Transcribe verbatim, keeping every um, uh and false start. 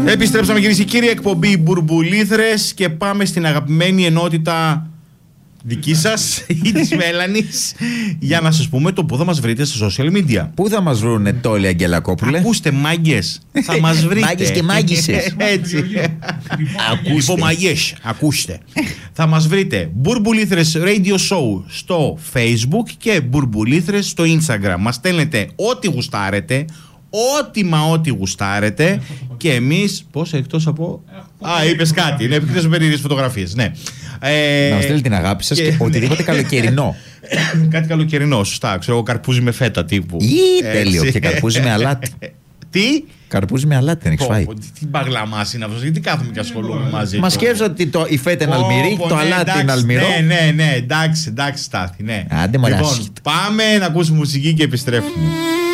Επιστρέψαμε κυρίες και κύριοι, εκπομπή Μπουρμπουλήθρες και πάμε στην αγαπημένη ενότητα δική σας ή της Μέλανης για να σας πούμε το πού θα μας βρείτε στα social media. Πού θα μας βρούνε Τόλη Αγγελακόπουλε? Ακούστε μάγκες, θα μας βρείτε. Μάγκες και μάγκισσες. Έτσι. Υπομαγιές, ακούστε. Θα μας βρείτε Μπουρμπουλήθρες Radio Show στο Facebook και Μπουρμπουλήθρες στο Instagram. Μας στέλνετε ό,τι γουστάρετε, ό,τι μα ό,τι γουστάρετε και εμείς, πώς εκτός από... Α, είπες κάτι, είναι εκτός από περίεργες φωτογραφίες, ναι. Ε, να στέλνει την αγάπη σας και, και οτιδήποτε καλοκαιρινό. Κάτι καλοκαιρινό, σωστά, ξέρω εγώ, καρπούζι με φέτα τύπου. Ή τέλειο, και καρπούζι με αλάτι. Τι? Καρπούζι με αλάτι δεν έχεις φάει? Τι μπαγλαμάς είναι αυτός, γιατί κάθομαι και ασχολούμαι μαζί. Μα σκέφτεσαι ότι το, η φέτα είναι αλμυρή και το αλάτι είναι αλμυρό. Ναι, ναι, ναι, εντάξει, εντάξει, Στάθη, ναι. Άντε μωρά. Λοιπόν, πάμε να ακούσουμε μουσική και επιστρέφουμε.